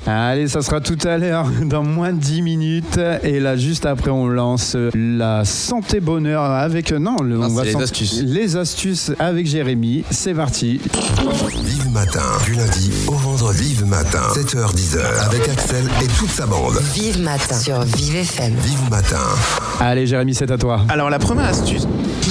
Allez, ça sera tout à l'heure, dans moins de 10 minutes. Et là, juste après, on lance la santé bonheur avec... les astuces avec Jérémy. C'est parti. Vive Matin, du lundi au vendredi. Vive Matin, 7h-10h, avec Axel et toute sa bande. Vive Matin sur Vive FM. Vive Matin. Allez, Jérémy, c'est à toi. Alors, la première astuce...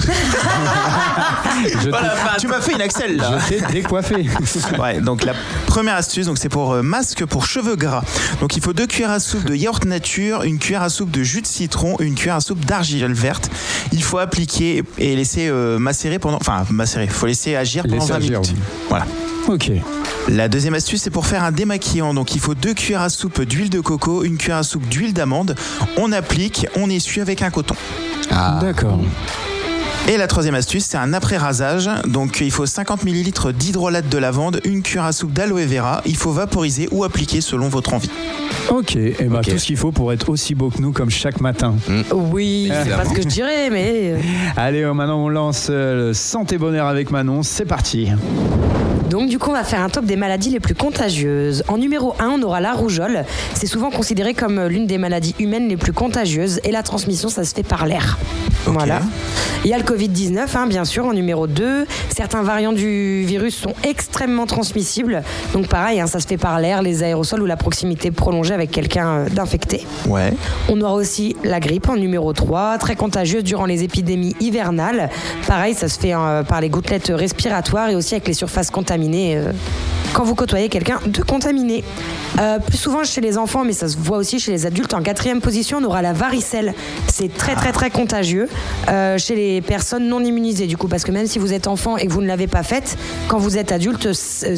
tu m'as fait une Axel là. Je t'ai décoiffé. Ouais, donc la première astuce, donc c'est pour masque pour cheveux gras. Donc il faut 2 cuillères à soupe de yaourt nature, 1 cuillère à soupe de jus de citron, 1 cuillère à soupe d'argile verte. Il faut appliquer et laisser macérer pendant... Enfin, macérer, il faut laisser agir pendant 20 minutes. Oui. Voilà. Ok. La deuxième astuce, c'est pour faire un démaquillant. Donc il faut 2 cuillères à soupe d'huile de coco, 1 cuillère à soupe d'huile d'amande. On applique, on essuie avec un coton. Ah. D'accord. Et la troisième astuce, c'est un après-rasage. Donc il faut 50 ml d'hydrolat de lavande, 1 cuillère à soupe d'aloe vera. Il faut vaporiser ou appliquer selon votre envie. Ok, et tout ce qu'il faut pour être aussi beau que nous comme chaque matin. Oui, c'est pas ce que je dirais, mais... Allez, maintenant on lance Santé Bonheur avec Manon, c'est parti. Donc du coup, on va faire un top des maladies les plus contagieuses. En numéro 1, on aura la rougeole. C'est souvent considéré comme l'une des maladies humaines les plus contagieuses et la transmission, ça se fait par l'air. Okay. Voilà. Il y a le Covid-19, bien sûr, en numéro 2. Certains variants du virus sont extrêmement transmissibles. Donc pareil, ça se fait par l'air, les aérosols ou la proximité prolongée avec quelqu'un d'infecté. Ouais. On aura aussi la grippe en numéro 3, très contagieuse durant les épidémies hivernales. Pareil, ça se fait par les gouttelettes respiratoires et aussi avec les surfaces contaminées quand vous côtoyez quelqu'un de contaminé. Plus souvent chez les enfants, mais ça se voit aussi chez les adultes. En 4e position, on aura la varicelle. C'est très très très contagieux chez les personnes non immunisées du coup, parce que même si vous êtes enfant et que vous ne l'avez pas faite, quand vous êtes adulte,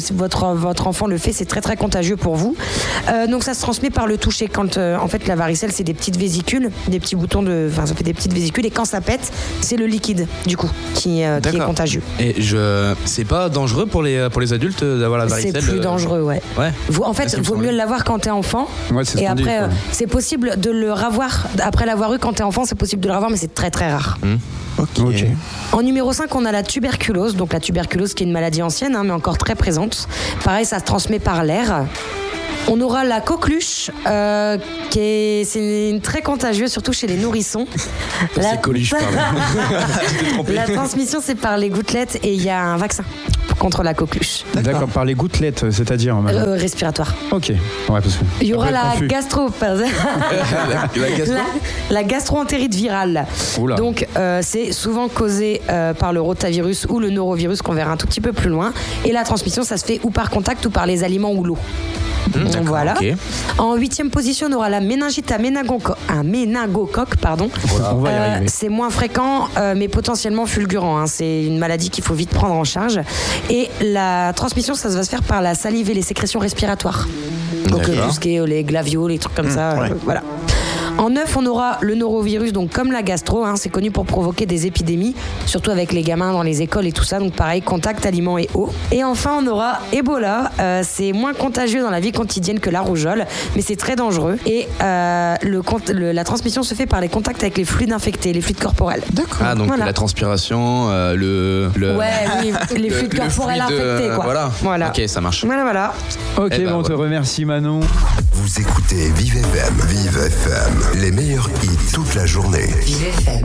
votre enfant le fait, c'est très très contagieux pour vous. Donc ça se transmet par le toucher. Quand en fait la varicelle, c'est des petites vésicules, des petits boutons ça fait des petites vésicules, et quand ça pète, c'est le liquide du coup qui est contagieux. Et c'est pas dangereux pour les adultes d'avoir la varicelle? C'est plus dangereux, ouais. En fait, il vaut mieux l'avoir quand t'es enfant. Ouais, c'est et après, c'est possible de le revoir. Après l'avoir eu quand t'es enfant, c'est possible de le revoir, mais c'est très très rare. Okay. En numéro 5, on a la tuberculose. Donc la tuberculose qui est une maladie ancienne, mais encore très présente. Pareil, ça se transmet par l'air. On aura la coqueluche, c'est très contagieux, surtout chez les nourrissons. C'est coluche, pardon. La transmission, c'est par les gouttelettes et il y a un vaccin contre la coqueluche. D'accord, par les gouttelettes, c'est-à-dire respiratoire. Ok. Ouais, parce que il y aura la la gastro-entérite virale. Oula. Donc c'est souvent causé par le rotavirus ou le norovirus qu'on verra un tout petit peu plus loin. Et la transmission, ça se fait ou par contact ou par les aliments ou l'eau. Voilà. Okay. En 8e position, on aura la méningite à méningocoque. Voilà, on va y arriver. C'est moins fréquent, mais potentiellement fulgurant. C'est une maladie qu'il faut vite prendre en charge. Et la transmission, ça va se faire par la salive et les sécrétions respiratoires. Donc tout ce qui est les glavioles, les trucs comme ça. Voilà. En 9, on aura le norovirus, donc comme la gastro, c'est connu pour provoquer des épidémies, surtout avec les gamins dans les écoles et tout ça, donc pareil, contact, aliments et eau. Et enfin, on aura Ebola, c'est moins contagieux dans la vie quotidienne que la rougeole, mais c'est très dangereux. Et la transmission se fait par les contacts avec les fluides infectés, les fluides corporels. D'accord. Ah, donc la transpiration, les fluides corporels infectés, quoi. Voilà. Ok, ça marche. Voilà. Ok, on te remercie, Manon. Vous écoutez Vive FM. Vive FM. Les meilleurs hits toute la journée. Vive FM.